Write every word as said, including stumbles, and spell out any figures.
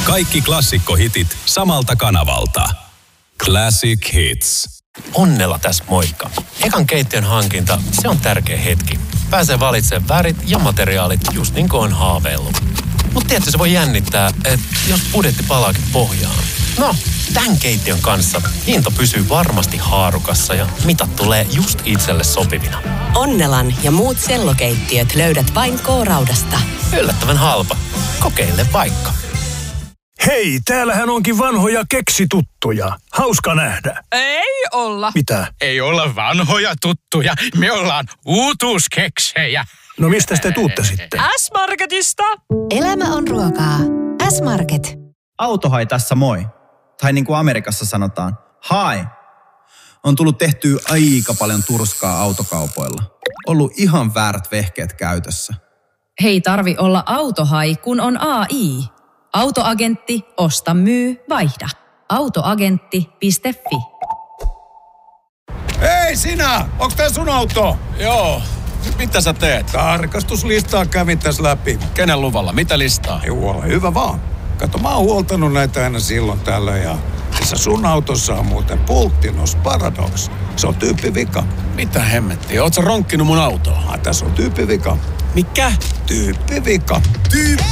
Kaikki klassikkohitit samalta kanavalta. Classic Hits. Onnella tässä moikka. Ekan keittiön hankinta, se on tärkeä hetki. Pääsee valitsemaan värit ja materiaalit just niin kuin on haaveillut. Mutta tietysti se voi jännittää, että jos budjetti palaakin pohjaan. No, tämän keittiön kanssa hinta pysyy varmasti haarukassa ja mitat tulee just itselle sopivina. Onnelan ja muut sellokeittiöt löydät vain K-Raudasta. Yllättävän halpa. Kokeile vaikka. Hei, täällähän onkin vanhoja keksituttuja. Hauska nähdä. Ei olla. Mitä? Ei olla vanhoja tuttuja. Me ollaan uutuuskeksejä. No mistä te tuutte sitten? S-Marketista. Elämä on ruokaa. S-Market. Autohai tässä moi. Tai niin kuin Amerikassa sanotaan, hi. On tullut tehtyä aika paljon turskaa autokaupoilla. Ollut ihan väärät vehkeet käytössä. Hei tarvi olla autohai, kun on A I. Autoagentti, osta, myy, vaihda. Autoagentti piste fi. Hei sinä! Onks tää sun auto? Joo. Mitä sä teet? Tarkastuslistaa kävin tässä läpi. Kenen luvalla? Mitä listaa? Ei ole hyvä vaan. Kato, mä oon huoltanut näitä aina silloin tällöin ja tässä sun autossa on muuten Pulttinos Paradox. Se on tyyppivika. Mitä hemmettiä? Oot sä ronkkinut mun autoa? Ah, tässä on tyyppivika. Mikä? Tyyppivika. Tyyppi?